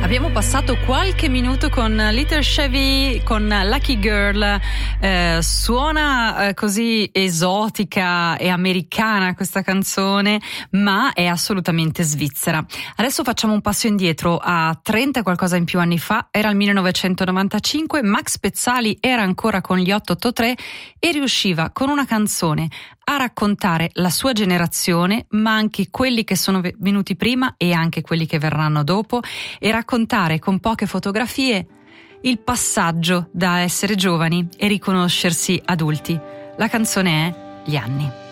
Abbiamo passato qualche minuto con Little Chevy, con Lucky Girl. Suona così esotica e americana questa canzone, ma è assolutamente svizzera. Adesso facciamo un passo indietro a 30 qualcosa in più anni fa. Era il 1995, Max Pezzali era ancora con gli 883 e riusciva con una canzone a raccontare la sua generazione, ma anche quelli che sono venuti prima e anche quelli che verranno dopo, e raccontare con poche fotografie il passaggio da essere giovani e riconoscersi adulti. La canzone è Gli anni.